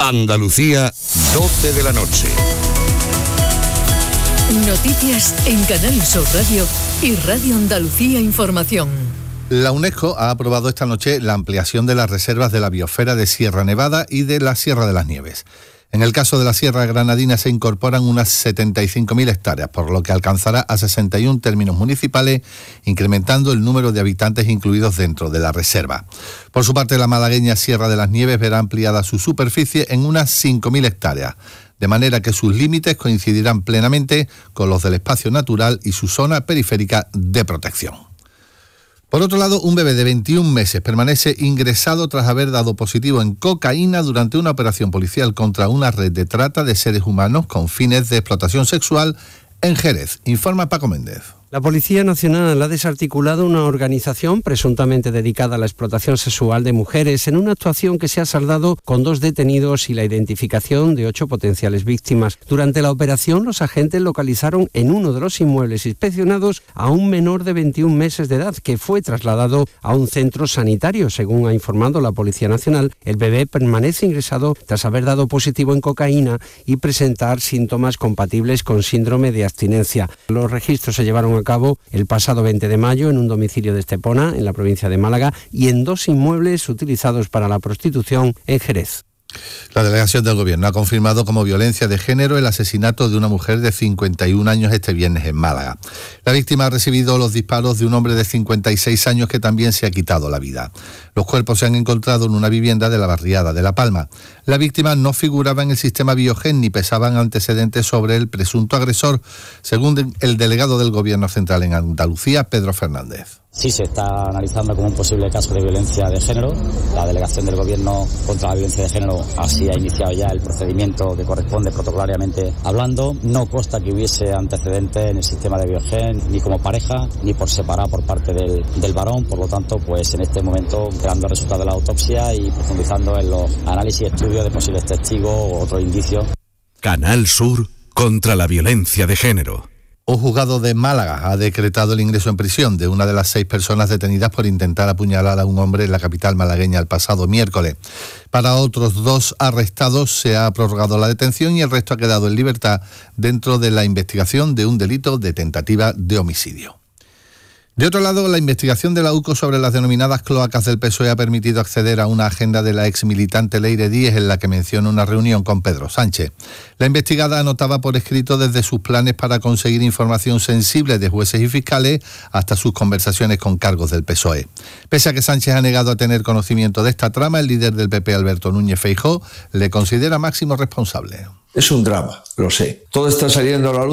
Andalucía, 12 de la noche. Noticias en Canal Sur Radio y Radio Andalucía Información. La UNESCO ha aprobado esta noche la ampliación de las reservas de la biosfera de Sierra Nevada y de la Sierra de las Nieves. En el caso de la Sierra Granadina se incorporan unas 75.000 hectáreas, por lo que alcanzará a 61 términos municipales, incrementando el número de habitantes incluidos dentro de la reserva. Por su parte, la malagueña Sierra de las Nieves verá ampliada su superficie en unas 5.000 hectáreas, de manera que sus límites coincidirán plenamente con los del espacio natural y su zona periférica de protección. Por otro lado, un bebé de 21 meses permanece ingresado tras haber dado positivo en cocaína durante una operación policial contra una red de trata de seres humanos con fines de explotación sexual en Jerez. Informa Paco Méndez. La Policía Nacional ha desarticulado una organización presuntamente dedicada a la explotación sexual de mujeres en una actuación que se ha saldado con 2 detenidos y la identificación de 8 potenciales víctimas. Durante la operación, los agentes localizaron en uno de los inmuebles inspeccionados a un menor de 21 meses de edad que fue trasladado a un centro sanitario. Según ha informado la Policía Nacional, el bebé permanece ingresado tras haber dado positivo en cocaína y presentar síntomas compatibles con síndrome de abstinencia. Los registros se llevaron a cabo el pasado 20 de mayo en un domicilio de Estepona, en la provincia de Málaga, y en 2 inmuebles utilizados para la prostitución en Jerez. La delegación del Gobierno ha confirmado como violencia de género el asesinato de una mujer de 51 años este viernes en Málaga. La víctima ha recibido los disparos de un hombre de 56 años que también se ha quitado la vida. Los cuerpos se han encontrado en una vivienda de la barriada de La Palma. La víctima no figuraba en el sistema Biogen ni pesaban antecedentes sobre el presunto agresor, según el delegado del Gobierno Central en Andalucía, Pedro Fernández. Sí, se está analizando como un posible caso de violencia de género. La delegación del Gobierno contra la violencia de género así ha iniciado ya el procedimiento que corresponde protocolariamente hablando. No consta que hubiese antecedentes en el sistema de Biogen, ni como pareja, ni por separado por parte del varón. Por lo tanto, pues en este momento, esperando el resultado de la autopsia y profundizando en los análisis y estudios de posibles testigos o otros indicios. Canal Sur contra la violencia de género. Un juzgado de Málaga ha decretado el ingreso en prisión de una de las 6 personas detenidas por intentar apuñalar a un hombre en la capital malagueña el pasado miércoles. Para otros 2 arrestados se ha prorrogado la detención y el resto ha quedado en libertad dentro de la investigación de un delito de tentativa de homicidio. De otro lado, la investigación de la UCO sobre las denominadas cloacas del PSOE ha permitido acceder a una agenda de la exmilitante Leire Díez en la que menciona una reunión con Pedro Sánchez. La investigada anotaba por escrito desde sus planes para conseguir información sensible de jueces y fiscales hasta sus conversaciones con cargos del PSOE. Pese a que Sánchez ha negado a tener conocimiento de esta trama, el líder del PP, Alberto Núñez Feijóo, le considera máximo responsable. Es un drama, lo sé. Todo está saliendo a la luz.